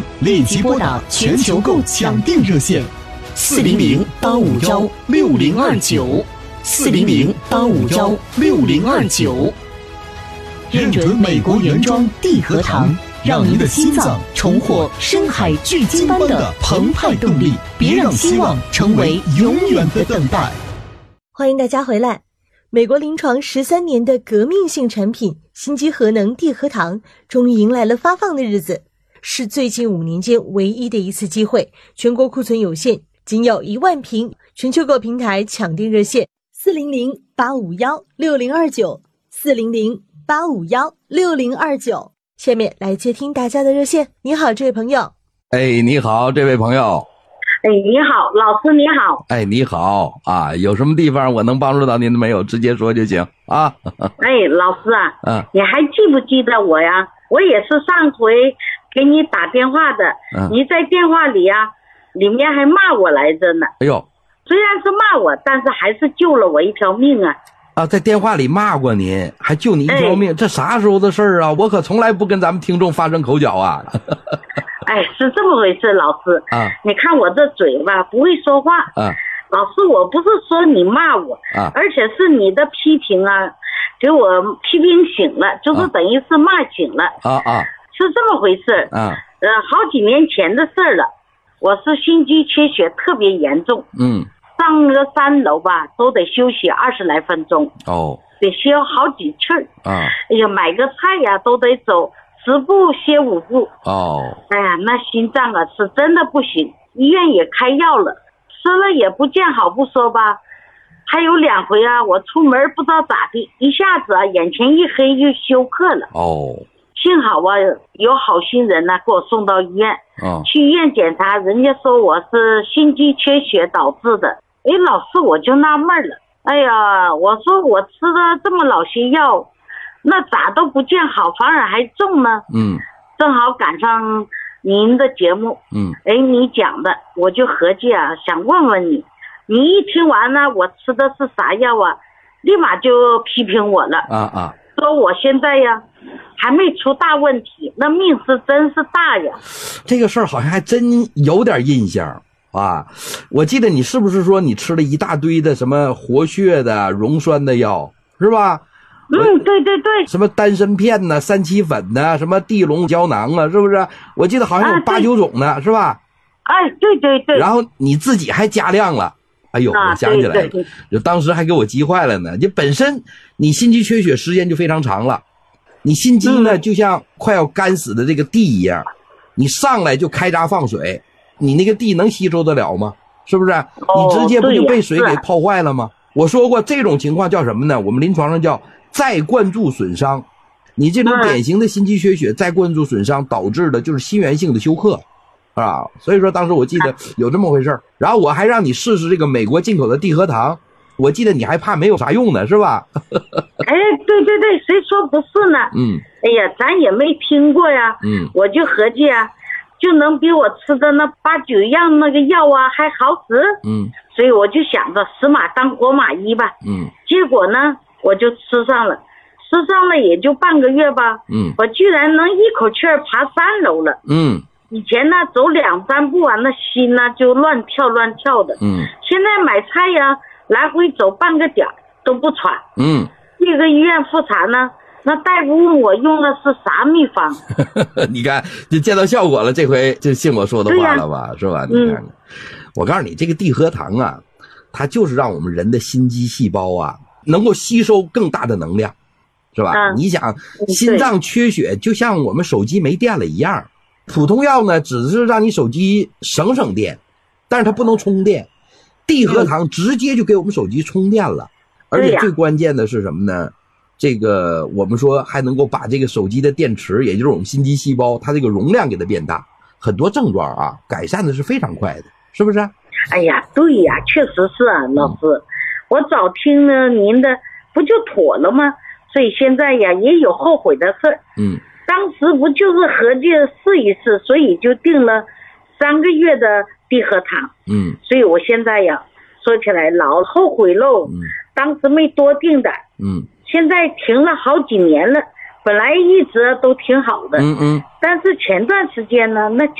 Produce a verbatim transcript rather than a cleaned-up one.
立即拨打全球购抢订热线四零零八五幺六零二九四零零八五幺六零二九。认准美国原装地核糖，让您的心脏重获深海巨鲸般的澎湃动力，别让希望成为永远的等待。 欢迎大家回来。美国临床十三年的革命性产品心肌核能地核糖终于迎来了发放的日子，是最近五年间唯一的一次机会，全国库存有限，仅有一万瓶。全球购平台抢订热线四零零八五幺六零二九四零零八五幺六零二九。下面来接听大家的热线。你好，这位朋友。 哎，你好，这位朋友。 哎，你好，老师你好。 哎，你好啊，有什么地方我能帮助到您的没有？直接说就行啊。 哎，老师啊， 嗯， 你还记不记得我呀？我也是上回给你打电话的， 嗯， 你在电话里啊，里面还骂我来着呢。 哎呦， 虽然是骂我，但是还是救了我一条命啊。 啊，在电话里骂过您，还救你一条命，哎，这啥时候的事儿啊？我可从来不跟咱们听众发生口角啊。 哎，是这么回事，老师啊， 你看我这嘴吧，不会说话啊。 老师，我不是说你骂我啊， 而且是你的批评啊，给我批评醒了，就是等于是骂醒了啊啊， 是这么回事啊。 呃，好几年前的事了，我是心肌缺血特别严重， 嗯， 上个三楼吧，都得休息二十来分钟， 哦， 得歇好几气儿啊。 哎呀，买个菜呀都得走十步歇五步。 哦， 哎呀，那心脏啊是真的不行，医院也开药了，吃了也不见好不说吧，还有两回啊，我出门不知道咋的，一下子啊眼前一黑就休克了。 哦， 幸好啊有好心人呢，给我送到医院。 哦， 去医院检查，人家说我是心肌缺血导致的。哎，老师我就纳闷了，哎呀，我说我吃了这么老些药，那咋都不见好，反而还重呢？ 嗯， 正好赶上您的节目， 嗯， 哎，你讲的，我就合计啊，想问问你，你一听完呢，我吃的是啥药啊，立马就批评我了， 啊啊， 说我现在呀还没出大问题，那命是真是大呀。 这个事儿好像还真有点印象啊，我记得你是不是说你吃了一大堆的什么活血的、溶栓的药，是吧？ 嗯，对对对， 什么丹参片呢、三七粉呢、什么地龙胶囊啊，是不是？我记得好像有八九种呢，啊，是吧？ 哎，对对对。 然后你自己还加量了，哎呦， 啊， 我想起来了， 对对对， 就当时还给我急坏了呢。就本身你心肌缺血时间就非常长了，你心肌呢，嗯，就像快要干死的这个地一样，你上来就开闸放水，你那个地能吸收得了吗？是不是？哦，你直接不就被水给泡坏了吗？我说过这种情况叫什么呢？我们临床上叫再灌注损伤。你这种典型的心肌缺血再灌注损伤导致的就是心源性的休克啊。所以说当时我记得有这么回事，然后我还让你试试这个美国进口的地核糖，我记得你还怕没有啥用呢，是吧？ 哎，对对对，谁说不是呢？ 嗯， 哎呀，咱也没听过呀。 嗯， 我就合计啊，就能比我吃的那八九样那个药啊还好使。 嗯， 所以我就想着死马当活马医吧。 嗯， 结果呢，我就吃上了，吃上了也就半个月吧。 嗯， 我居然能一口气儿爬三楼了。 嗯， 以前呢走两三步啊，那心呢就乱跳乱跳的。 嗯，现在买菜呀，来回走半个点都不喘。 嗯， 这个医院复查呢，那大夫问我用的是啥秘方。 你看就见到效果了，这回就信我说的话了吧，是吧？你看看，嗯，我告诉你，这个地核糖啊，它就是让我们人的心肌细胞啊能够吸收更大的能量，是吧？嗯，你想心脏缺血就像我们手机没电了一样，普通药呢只是让你手机省省电，但是它不能充电，地核糖直接就给我们手机充电了。而且最关键的是什么呢？这个我们说还能够把这个手机的电池，也就是我们心肌细胞，它这个容量给它变大，很多症状啊改善的是非常快的，是不是？ 哎呀，对呀，确实是啊，老师，嗯，我早听了您的不就妥了吗？所以现在呀也有后悔的事。 嗯， 当时不就是合计试一试，所以就定了三个月的地核糖。 嗯， 所以我现在呀说起来老后悔喽。 嗯， 当时没多定的。 嗯， 现在停了好几年了，本来一直都挺好的。 嗯嗯， 但是前段时间呢，那